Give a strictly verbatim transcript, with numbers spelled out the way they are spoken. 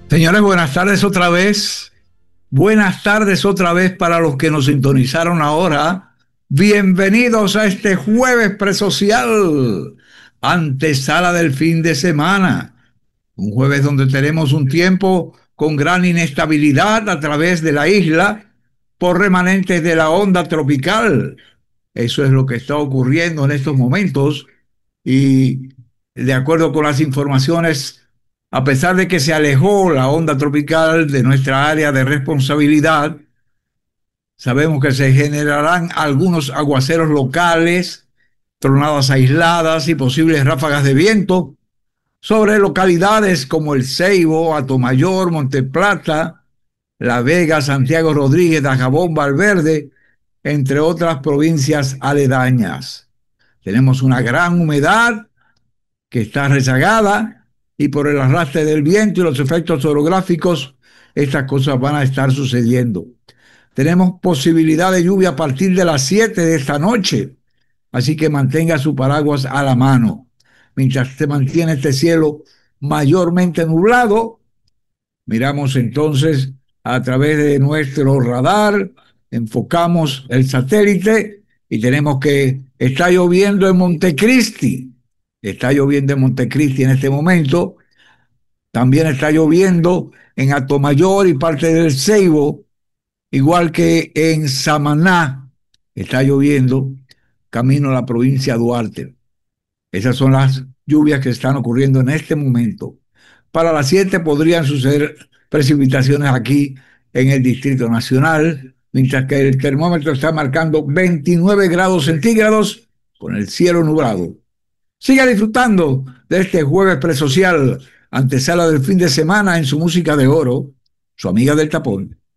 Señores, buenas tardes otra vez. Buenas tardes otra vez para los que nos sintonizaron ahora. Bienvenidos a este jueves presocial, antesala del fin de semana. Un jueves donde tenemos un tiempo con gran inestabilidad a través de la isla por remanentes de la onda tropical. Eso es lo que está ocurriendo en estos momentos y de acuerdo con las informaciones, a pesar de que se alejó la onda tropical de nuestra área de responsabilidad, sabemos que se generarán algunos aguaceros locales, tronadas aisladas y posibles ráfagas de viento sobre localidades como El Ceibo, Atomayor, Monteplata, La Vega, Santiago Rodríguez, Dajabón, Valverde, entre otras provincias aledañas. Tenemos una gran humedad que está rezagada y por el arrastre del viento y los efectos orográficos, estas cosas van a estar sucediendo. Tenemos posibilidad de lluvia a partir de las siete de esta noche, así que mantenga su paraguas a la mano. Mientras se mantiene este cielo mayormente nublado, miramos entonces a través de nuestro radar, enfocamos el satélite y tenemos que está lloviendo en Montecristi. Está lloviendo en Montecristi en este momento. También está lloviendo en Atomayor y parte del Ceibo, igual que en Samaná. Está lloviendo camino a la provincia de Duarte. Esas son las lluvias que están ocurriendo en este momento. Para las siete podrían suceder precipitaciones aquí en el Distrito Nacional, mientras que el termómetro está marcando veintinueve grados centígrados con el cielo nublado. Siga disfrutando de este jueves presocial, antesala del fin de semana en su música de oro, su amiga del tapón.